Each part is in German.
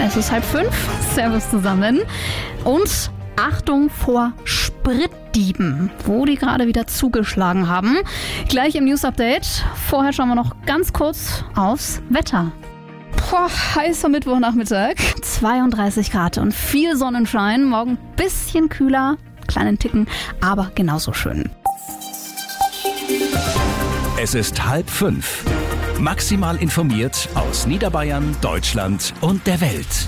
Es ist 4:30. Servus zusammen. Und Achtung vor Spritdieben, wo die gerade wieder zugeschlagen haben. Gleich im News-Update. Vorher schauen wir noch ganz kurz aufs Wetter. Heißer Mittwochnachmittag. 32 Grad und viel Sonnenschein. Morgen ein bisschen kühler, kleinen Ticken, aber genauso schön. Es ist 4:30. Maximal informiert aus Niederbayern, Deutschland und der Welt.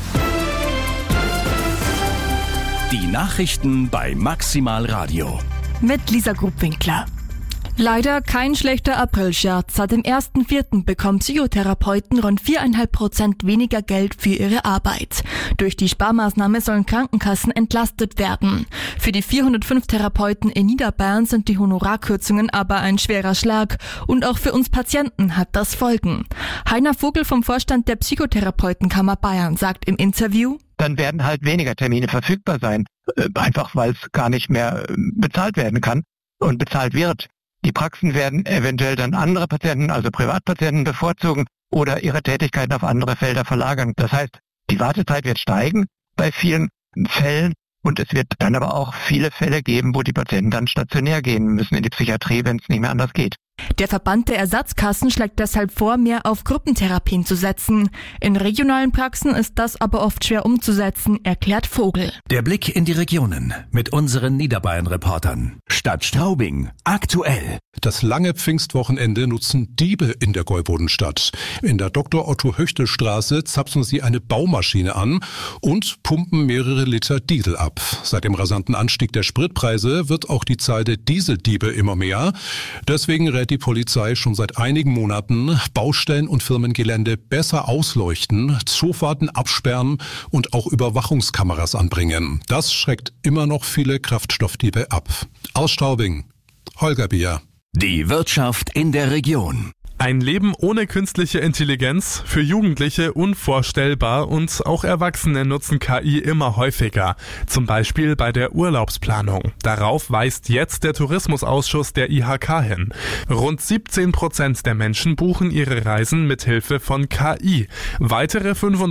Die Nachrichten bei Maximal Radio. Mit Lisa Grubwinkler. Leider kein schlechter Aprilscherz. Seit dem 1.4. bekommen Psychotherapeuten rund 4,5% weniger Geld für ihre Arbeit. Durch die Sparmaßnahme sollen Krankenkassen entlastet werden. Für die 405 Therapeuten in Niederbayern sind die Honorarkürzungen aber ein schwerer Schlag. Und auch für uns Patienten hat das Folgen. Heiner Vogel vom Vorstand der Psychotherapeutenkammer Bayern sagt im Interview: Dann werden halt weniger Termine verfügbar sein. Einfach weil es gar nicht mehr bezahlt werden kann und bezahlt wird. Die Praxen werden eventuell dann andere Patienten, also Privatpatienten, bevorzugen oder ihre Tätigkeiten auf andere Felder verlagern. Das heißt, die Wartezeit wird steigen bei vielen Fällen und es wird dann aber auch viele Fälle geben, wo die Patienten dann stationär gehen müssen in die Psychiatrie, wenn es nicht mehr anders geht. Der Verband der Ersatzkassen schlägt deshalb vor, mehr auf Gruppentherapien zu setzen. In regionalen Praxen ist das aber oft schwer umzusetzen, erklärt Vogel. Der Blick in die Regionen mit unseren Niederbayern-Reportern. Stadt Straubing, aktuell. Das lange Pfingstwochenende nutzen Diebe in der Gäubodenstadt. In der Dr.-Otto-Höchte-Straße zapfen sie eine Baumaschine an und pumpen mehrere Liter Diesel ab. Seit dem rasanten Anstieg der Spritpreise wird auch die Zahl der Dieseldiebe immer mehr. Deswegen rät die Polizei schon seit einigen Monaten, Baustellen und Firmengelände besser ausleuchten, Zufahrten absperren und auch Überwachungskameras anbringen. Das schreckt immer noch viele Kraftstoffdiebe ab. Aus Straubing, Holger Bier. Die Wirtschaft in der Region. Ein Leben ohne künstliche Intelligenz, für Jugendliche unvorstellbar und auch Erwachsene nutzen KI immer häufiger. Zum Beispiel bei der Urlaubsplanung. Darauf weist jetzt der Tourismusausschuss der IHK hin. Rund 17% der Menschen buchen ihre Reisen mit Hilfe von KI. Weitere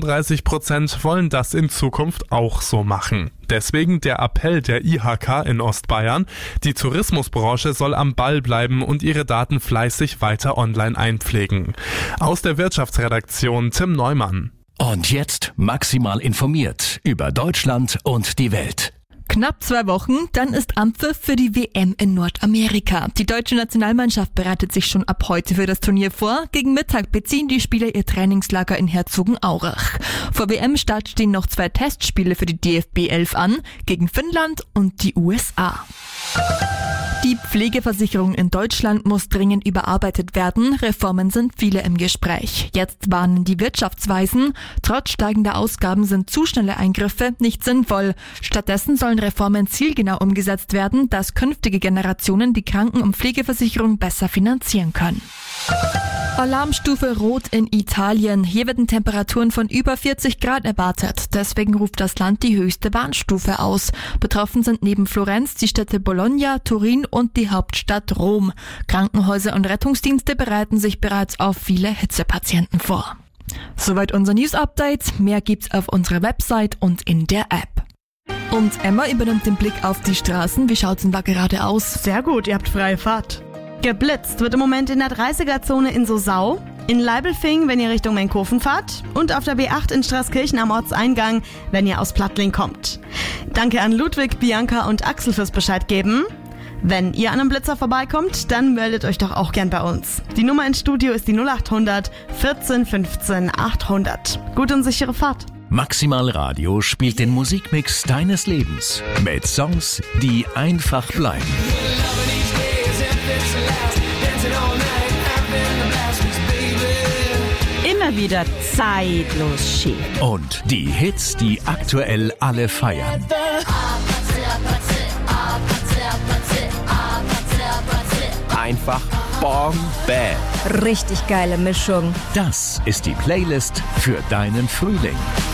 35% wollen das in Zukunft auch so machen. Deswegen der Appell der IHK in Ostbayern, die Tourismusbranche soll am Ball bleiben und ihre Daten fleißig weiter online einpflegen. Aus der Wirtschaftsredaktion Tim Neumann. Und jetzt maximal informiert über Deutschland und die Welt. Knapp 2 Wochen, dann ist Anpfiff für die WM in Nordamerika. Die deutsche Nationalmannschaft bereitet sich schon ab heute für das Turnier vor. Gegen Mittag beziehen die Spieler ihr Trainingslager in Herzogenaurach. Vor WM-Start stehen noch 2 Testspiele für die DFB 11 an, gegen Finnland und die USA. Die Pflegeversicherung in Deutschland muss dringend überarbeitet werden. Reformen sind viele im Gespräch. Jetzt warnen die Wirtschaftsweisen, trotz steigender Ausgaben sind zu schnelle Eingriffe nicht sinnvoll. Stattdessen sollen Reformen zielgenau umgesetzt werden, dass künftige Generationen die Kranken- und Pflegeversicherung besser finanzieren können. Alarmstufe Rot in Italien. Hier werden Temperaturen von über 40 Grad erwartet. Deswegen ruft das Land die höchste Warnstufe aus. Betroffen sind neben Florenz die Städte Bologna, Turin und die Hauptstadt Rom. Krankenhäuser und Rettungsdienste bereiten sich bereits auf viele Hitzepatienten vor. Soweit unser News-Update. Mehr gibt's auf unserer Website und in der App. Und Emma übernimmt den Blick auf die Straßen. Wie schaut's denn da gerade aus? Sehr gut, ihr habt freie Fahrt. Geblitzt wird im Moment in der 30er-Zone in Sosau, in Leibelfing, wenn ihr Richtung Menkhofen fahrt und auf der B8 in Straßkirchen am Ortseingang, wenn ihr aus Plattling kommt. Danke an Ludwig, Bianca und Axel fürs Bescheid geben. Wenn ihr an einem Blitzer vorbeikommt, dann meldet euch doch auch gern bei uns. Die Nummer ins Studio ist die 0800 14 15 800. Gute und sichere Fahrt. Maximal Radio spielt den Musikmix deines Lebens mit Songs, die einfach bleiben. Immer wieder zeitlos schick. Und die Hits, die aktuell alle feiern. Einfach Bombe. Richtig geile Mischung. Das ist die Playlist für deinen Frühling.